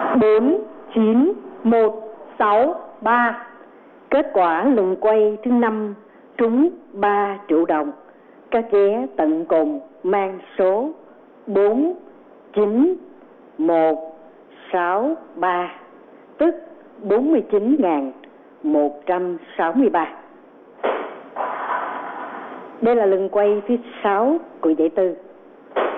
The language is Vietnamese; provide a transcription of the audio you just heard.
49163. Kết quả lần quay thứ 5 trúng 3 triệu đồng. Các vé tận cùng mang số 49163, tức 49.163. Đây là lần quay thứ 6 của giải tư.